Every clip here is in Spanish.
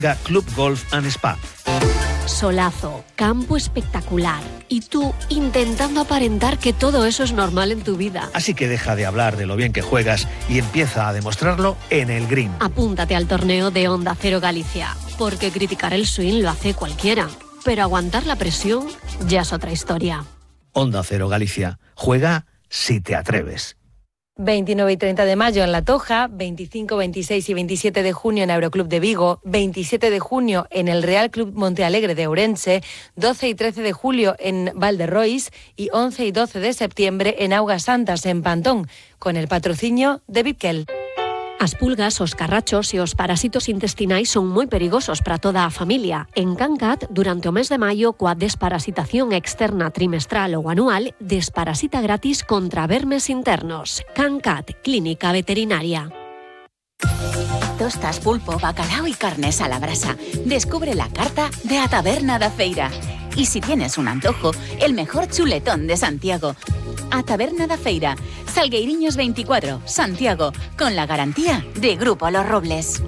Club Golf and Spa. Solazo, campo espectacular. Y tú intentando aparentar que todo eso es normal en tu vida. Así que deja de hablar de lo bien que juegas y empieza a demostrarlo en el green. Apúntate al torneo de Onda Cero Galicia, porque criticar el swing lo hace cualquiera, pero aguantar la presión ya es otra historia. Onda Cero Galicia. Juega si te atreves. 29 y 30 de mayo en La Toja, 25, 26 y 27 de junio en Aeroclub de Vigo, 27 de junio en el Real Club Montealegre de Ourense, 12 y 13 de julio en Valderrois y 11 y 12 de septiembre en Augas Santas, en Pantón, con el patrocinio de Bipkel. As pulgas, os carrachos e os parasitos intestinais son moi perigosos para toda a familia. En Cancat, durante o mes de maio, coa desparasitación externa trimestral ou anual, desparasita gratis contra vermes internos. Cancat, Clínica Veterinaria. Tostas, pulpo, bacalao y carnes a la brasa. Descubre la carta de A Taberna da Feira. Y si tienes un antojo, el mejor chuletón de Santiago. A Taberna da Feira, Salgueiriños 24, Santiago, con la garantía de Grupo Los Robles.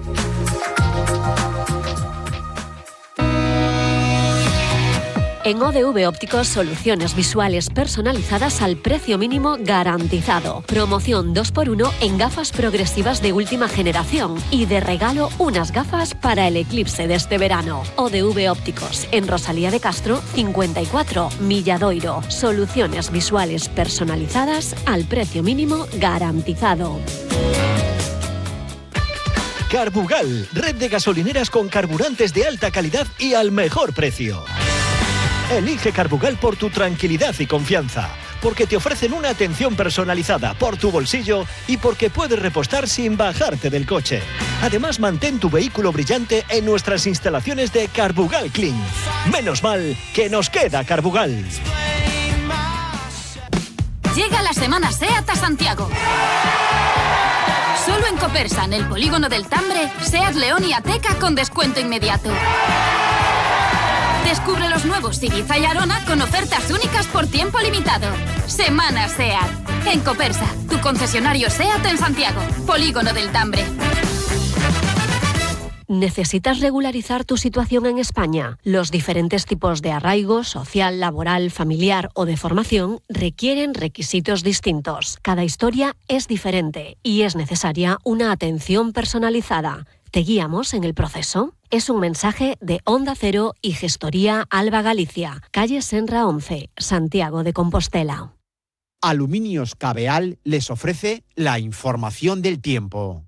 En ODV Ópticos, soluciones visuales personalizadas al precio mínimo garantizado. Promoción 2x1 en gafas progresivas de última generación y de regalo unas gafas para el eclipse de este verano. ODV Ópticos, en Rosalía de Castro, 54, Milladoiro. Soluciones visuales personalizadas al precio mínimo garantizado. Carbugal, red de gasolineras con carburantes de alta calidad y al mejor precio. Elige Carbugal por tu tranquilidad y confianza, porque te ofrecen una atención personalizada por tu bolsillo y porque puedes repostar sin bajarte del coche. Además, mantén tu vehículo brillante en nuestras instalaciones de Carbugal Clean. Menos mal que nos queda Carbugal. Llega la semana SEAT a Santiago. Solo en Copersa, en el polígono del Tambre, SEAT León y Ateca con descuento inmediato. Descubre los nuevos Ibiza y Arona con ofertas únicas por tiempo limitado. Semana SEAT. En Copersa, tu concesionario SEAT en Santiago. Polígono del Tambre. ¿Necesitas regularizar tu situación en España? Los diferentes tipos de arraigo, social, laboral, familiar o de formación requieren requisitos distintos. Cada historia es diferente y es necesaria una atención personalizada. ¿Te guiamos en el proceso? Es un mensaje de Onda Cero y Gestoría Alba Galicia, calle Senra 11, Santiago de Compostela. Aluminios Cabeal les ofrece la información del tiempo.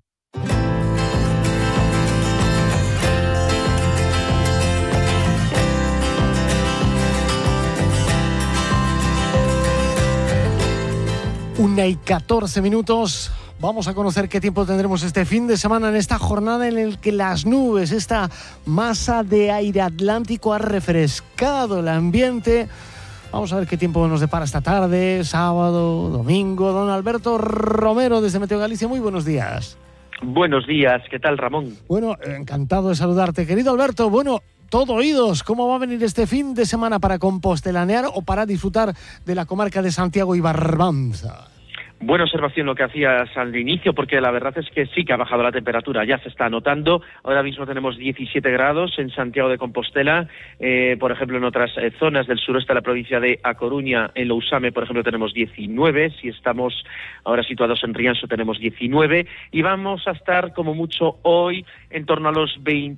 Una y 14 minutos. Vamos a conocer qué tiempo tendremos este fin de semana en esta jornada en la que las nubes, esta masa de aire atlántico ha refrescado el ambiente. Vamos a ver qué tiempo nos depara esta tarde, sábado, domingo. Don Alberto Romero desde Meteo Galicia, muy buenos días. Buenos días, ¿qué tal, Ramón? Bueno, encantado de saludarte, querido Alberto. Bueno, todo oídos. ¿Cómo va a venir este fin de semana para compostelanear o para disfrutar de la comarca de Santiago y Barbanza? Buena observación lo que hacías al inicio, porque la verdad es que sí que ha bajado la temperatura, ya se está notando. Ahora mismo tenemos 17 grados en Santiago de Compostela, por ejemplo en otras zonas del suroeste de la provincia de A Coruña, en Lousame, por ejemplo, tenemos 19, si estamos ahora situados en Rianxo tenemos 19, y vamos a estar como mucho hoy en torno a los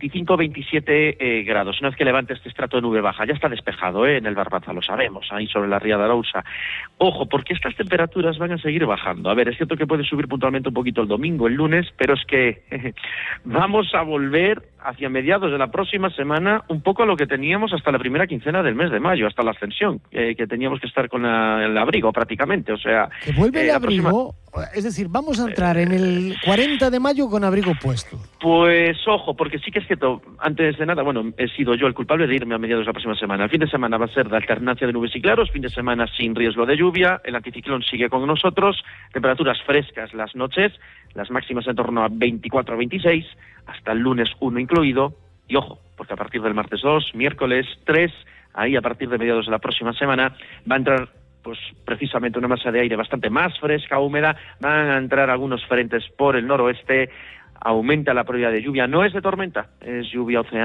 25-27 grados, una vez que levante este estrato de nube baja. Ya está despejado en el Barbanza, lo sabemos, ahí sobre la ría de Arousa. Ojo, porque estas temperaturas van a seguir bajando. A ver, es cierto que puede subir puntualmente un poquito el domingo, el lunes, pero es que vamos a volver hacia mediados de la próxima semana un poco a lo que teníamos hasta la primera quincena del mes de mayo, hasta la ascensión, que teníamos que estar con el abrigo prácticamente, o sea... ¿Que vuelve el abrigo? Es decir, vamos a entrar en el 40 de mayo con abrigo puesto. Pues ojo, porque sí que es cierto, antes de nada, bueno, he sido yo el culpable de irme a mediados de la próxima semana. El fin de semana va a ser de alternancia de nubes y claros, fin de semana sin riesgo de lluvia, el anticiclón sigue con nosotros, temperaturas frescas las noches, las máximas en torno a 24 o 26, hasta el lunes 1 incluido, y ojo, porque a partir del martes 2, miércoles 3, ahí a partir de mediados de la próxima semana, va a entrar pues precisamente una masa de aire bastante más fresca, húmeda, van a entrar algunos frentes por el noroeste, aumenta la probabilidad de lluvia, no es de tormenta, es lluvia oceánica.